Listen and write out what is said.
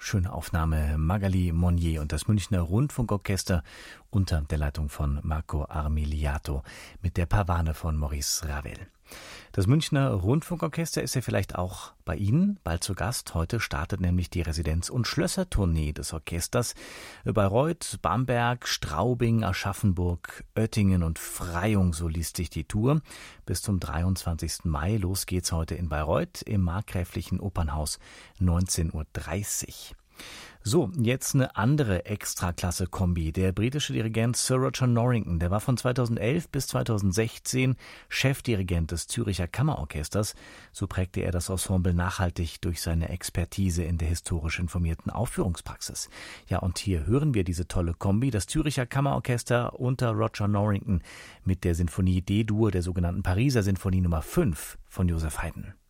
Schöne Aufnahme, Magali Monnier und das Münchner Rundfunkorchester unter der Leitung von Marco Armiliato mit der Pavane von Maurice Ravel. Das Münchner Rundfunkorchester ist ja vielleicht auch bei Ihnen bald zu Gast. Heute startet nämlich die Residenz- und Schlössertournee des Orchesters. Bayreuth, Bamberg, Straubing, Aschaffenburg, Oettingen und Freyung, so liest sich die Tour. Bis zum 23. Mai. Los geht's heute in Bayreuth im Markgräflichen Opernhaus 19:30 Uhr. So, jetzt eine andere Extraklasse-Kombi. Der britische Dirigent Sir Roger Norrington, der war von 2011 bis 2016 Chefdirigent des Zürcher Kammerorchesters. So prägte er das Ensemble nachhaltig durch seine Expertise in der historisch informierten Aufführungspraxis. Ja, und hier hören wir diese tolle Kombi, das Zürcher Kammerorchester unter Roger Norrington mit der Sinfonie D-Dur der sogenannten Pariser Sinfonie Nummer 5 von Joseph Haydn.